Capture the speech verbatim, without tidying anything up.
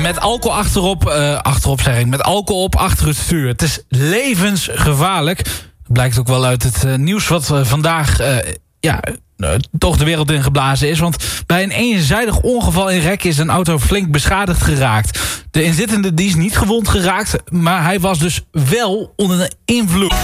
Met alcohol achterop, uh, achterop zeg ik, met alcohol op achter het stuur. Het is levensgevaarlijk. Dat blijkt ook wel uit het uh, nieuws wat uh, vandaag uh, ja, uh, toch de wereld in geblazen is. Want bij een eenzijdig ongeval in Rekken is een auto flink beschadigd geraakt. De inzittende die is niet gewond geraakt, maar hij was dus wel onder de invloed.